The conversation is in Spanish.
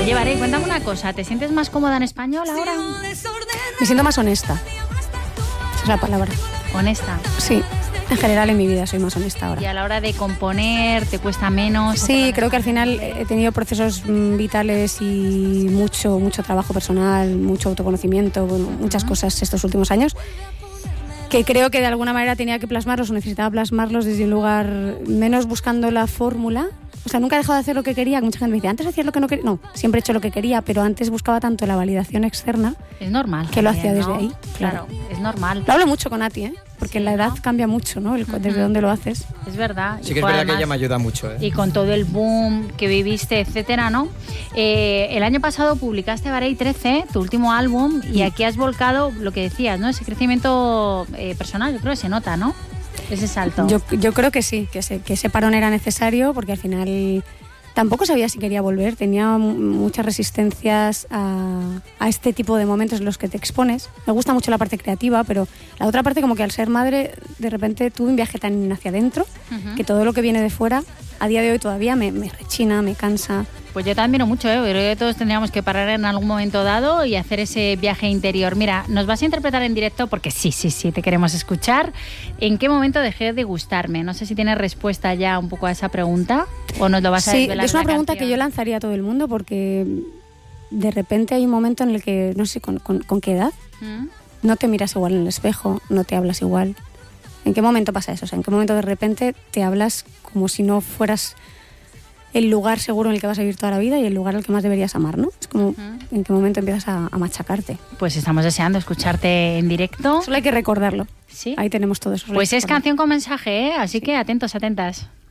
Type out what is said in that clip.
Oye, Varey, cuéntame una cosa, ¿te sientes más cómoda en español ahora? Me siento más honesta. Esa es la palabra. Honesta. Sí, en general en mi vida soy más honesta ahora. ¿Y a la hora de componer te cuesta menos? Sí, creo que al final he tenido procesos vitales y mucho trabajo personal, mucho autoconocimiento, bueno, muchas cosas estos últimos años, que creo que de alguna manera tenía que plasmarlos o necesitaba plasmarlos desde un lugar menos buscando la fórmula. O sea, nunca he dejado de hacer lo que quería, que mucha gente me dice, antes hacías lo que no quería. No, siempre he hecho lo que quería, pero antes buscaba tanto la validación externa. Es normal. Que lo hacía también, desde ¿no? ahí. Claro, es normal. Lo hablo mucho con Ati, porque Sí, la edad ¿no? cambia mucho, ¿no? Desde dónde lo haces. Es verdad. Sí que es verdad que ella me ayuda mucho, ¿eh? Y con todo el boom que viviste, etcétera, ¿no? El año pasado publicaste Varey 13, tu último álbum, y aquí has volcado lo que decías, ¿no? Ese crecimiento personal, yo creo que se nota, ¿no? Ese salto. Yo creo que sí, que ese parón era necesario, porque al final tampoco sabía si quería volver. Tenía muchas resistencias a este tipo de momentos en los que te expones. Me gusta mucho la parte creativa, pero la otra parte, como que al ser madre, de repente tuve un viaje tan hacia adentro, que todo lo que viene de fuera, a día de hoy todavía me rechina, me cansa. Pues yo te admiro mucho, ¿eh? Creo que todos tendríamos que parar en algún momento dado y hacer ese viaje interior. Mira, nos vas a interpretar en directo porque sí, te queremos escuchar. ¿En qué momento dejé de gustarme? No sé si tienes respuesta ya un poco a esa pregunta o nos lo vas a desvelar. Sí, es una en la pregunta canción. que yo lanzaría a todo el mundo, porque de repente hay un momento en el que, no sé, ¿con qué edad? No te miras igual en el espejo, no te hablas igual. ¿En qué momento pasa eso? O sea, ¿en qué momento de repente te hablas como si no fueras el lugar seguro en el que vas a vivir toda la vida y el lugar al que más deberías amar, ¿no? Es como, ¿en qué momento empiezas a machacarte? Pues estamos deseando escucharte en directo. Solo hay que recordarlo. Sí. Ahí tenemos todo eso. Pues es canción con mensaje, ¿eh? Así que atentos, atentas.